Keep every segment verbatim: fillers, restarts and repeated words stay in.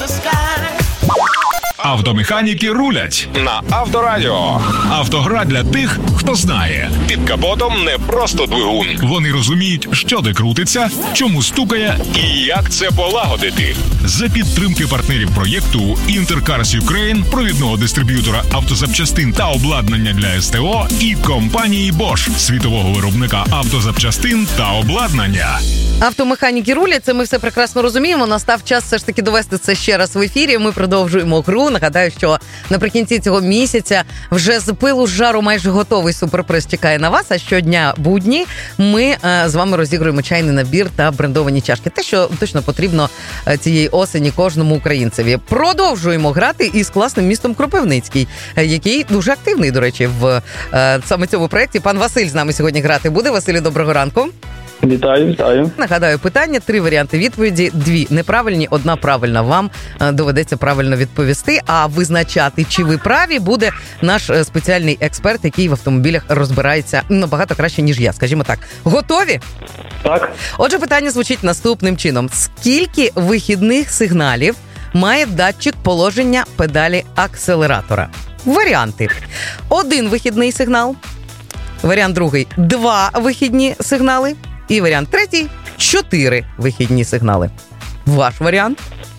Автомеханіки рулять на Авторадіо. Автогра для тих, хто знає. Під капотом не просто двигун. Вони розуміють, що де крутиться, чому стукає і як це полагодити. За підтримки партнерів проєкту Intercars Ukraine, провідного дистриб'ютора автозапчастин та обладнання для СТО і компанії Bosch, світового виробника автозапчастин та обладнання. Автомеханіки рулять, це ми все прекрасно розуміємо. Настав час все ж таки довести це ще раз в ефірі. Ми продовжуємо гру. Нагадаю, що наприкінці цього місяця вже з пилу з жару майже готовий суперприз чекає на вас. А щодня будні ми е, з вами розігруємо чайний набір та брендовані чашки. Те, що точно потрібно е, цієї осені кожному українцеві. Продовжуємо грати із класним містом Кропивницький, е, який дуже активний, до речі, в е, саме цьому проєкті. Пан Василь з нами сьогодні грати буде. Василю, доброго ранку. Вітаю, вітаю. Нагадаю питання, три варіанти відповіді, дві неправильні, одна правильна. Вам доведеться правильно відповісти, а визначати, чи ви праві, буде наш спеціальний експерт, який в автомобілях розбирається набагато краще, ніж я. Скажімо так. Готові? Так. Отже, питання звучить наступним чином. Скільки вихідних сигналів має датчик положення педалі акселератора? Варіанти. Один вихідний сигнал. Варіант другий. Два вихідні сигнали. І варіант третій – чотири вихідні сигнали. Ваш варіант?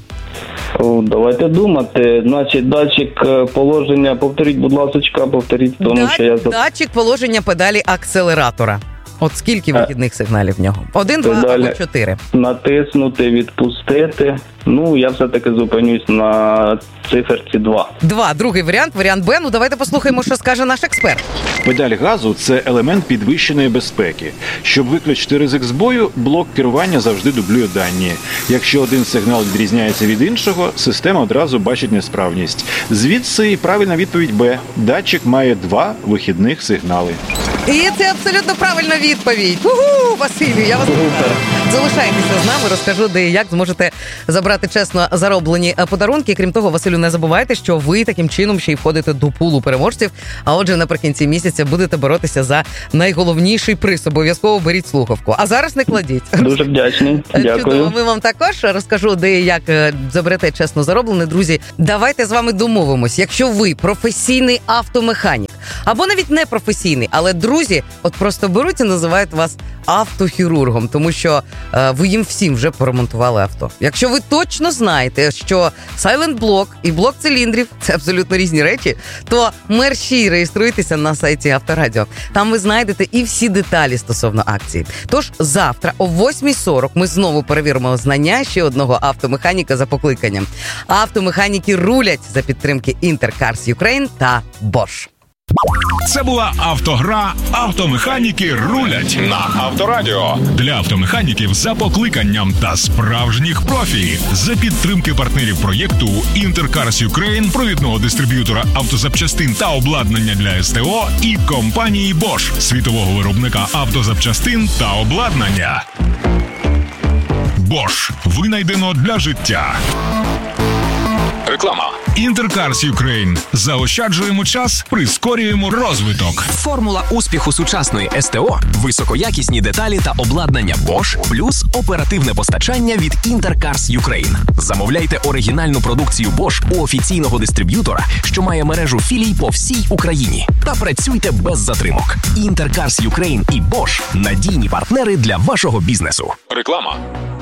О, давайте думати. Значить, датчик положення, повторіть, будь ласка, повторіть, тому Дач, що я... Датчик положення педалі акселератора. От скільки вихідних сигналів в нього? Один, два або чотири? Натиснути, відпустити. Ну, я все-таки зупинюсь на циферці два. Два. Другий варіант, варіант Б. Ну, давайте послухаємо, що скаже наш експерт. Педаль газу – це елемент підвищеної безпеки. Щоб виключити ризик збою, блок керування завжди дублює дані. Якщо один сигнал відрізняється від іншого, система одразу бачить несправність. Звідси і правильна відповідь Б. Датчик має два вихідних сигнали. І це абсолютно правильна відповідь. Угу, Василю, я вас вітаю. Залишайтеся з нами, розкажу, де і як зможете забрати чесно зароблені подарунки. Крім того, Василю, не забувайте, що ви таким чином ще й входите до пулу переможців, а отже, наприкінці місяця будете боротися за найголовніший приз. Обов'язково беріть слухавку. А зараз не кладіть. Дуже вдячний. Дякую. Чудово, ми вам також розкажу, де і як заберете чесно зароблене. Друзі, давайте з вами домовимось. Якщо ви професійний автомеханік, або навіть не професійний, але друзі, от просто беруть і називають вас автохірургом, тому що е, ви їм всім вже поремонтували авто. Якщо ви точно знаєте, що Silent Block і блок циліндрів – це абсолютно різні речі, то мерщій реєструйтеся на сайті Авторадіо. Там ви знайдете і всі деталі стосовно акції. Тож завтра о восьмій сорок ми знову перевіримо знання ще одного автомеханіка за покликанням. Автомеханіки рулять за підтримки Intercars Ukraine та Bosch. Це була автогра «Автомеханіки рулять» на Авторадіо. Для автомеханіків за покликанням та справжніх профі. За підтримки партнерів проєкту Intercars Ukraine, провідного дистриб'ютора автозапчастин та обладнання для СТО і компанії Bosch, світового виробника автозапчастин та обладнання. Bosch. Винайдено для життя. Реклама. Intercars Ukraine. Заощаджуємо час, прискорюємо розвиток. Формула успіху сучасної СТО – високоякісні деталі та обладнання Bosch, плюс оперативне постачання від Intercars Ukraine. Замовляйте оригінальну продукцію Bosch у офіційного дистриб'ютора, що має мережу філій по всій Україні. Та працюйте без затримок. Intercars Ukraine і Bosch – надійні партнери для вашого бізнесу. Реклама.